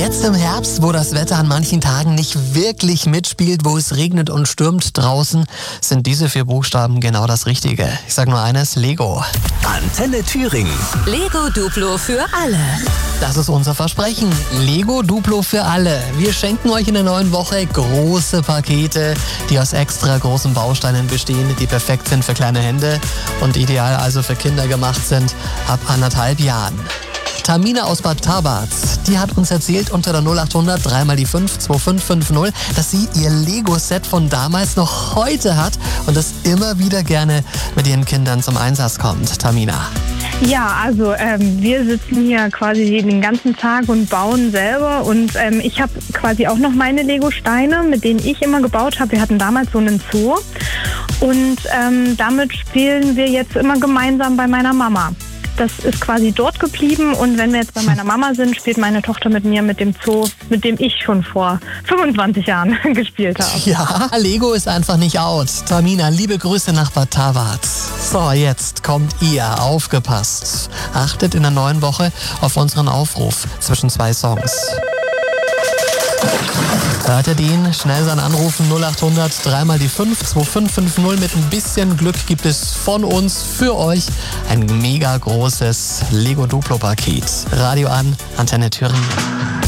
Jetzt im Herbst, wo das Wetter an manchen Tagen nicht wirklich mitspielt, wo es regnet und stürmt draußen, sind diese 4 Buchstaben genau das Richtige. Ich sage nur eines, Lego. Antenne Thüringen. Lego Duplo für alle. Das ist unser Versprechen. Lego Duplo für alle. Wir schenken euch in der neuen Woche große Pakete, die aus extra großen Bausteinen bestehen, die perfekt sind für kleine Hände und ideal also für Kinder gemacht sind ab 1,5 Jahren. Tamina aus Bad Tabarz, die hat uns erzählt unter der 0800 3 mal die 5 2550, dass sie ihr Lego-Set von damals noch heute hat und das immer wieder gerne mit ihren Kindern zum Einsatz kommt. Tamina. Ja, also wir sitzen hier quasi den ganzen Tag und bauen selber und ich habe quasi auch noch meine Lego-Steine, mit denen ich immer gebaut habe. Wir hatten damals so einen Zoo und damit spielen wir jetzt immer gemeinsam bei meiner Mama. Das ist quasi dort geblieben und wenn wir jetzt bei meiner Mama sind, spielt meine Tochter mit mir mit dem Zoo, mit dem ich schon vor 25 Jahren gespielt habe. Ja, Lego ist einfach nicht out. Tamina, liebe Grüße nach Bad Tabarz. So, jetzt kommt ihr. Aufgepasst. Achtet in der neuen Woche auf unseren Aufruf zwischen 2 Songs. Hört ihr den? Schnell sein Anrufen 0800 3 mal die 5 2550. Mit ein bisschen Glück gibt es von uns für euch ein mega großes Lego Duplo Paket. Radio an, Antenne Thüringen.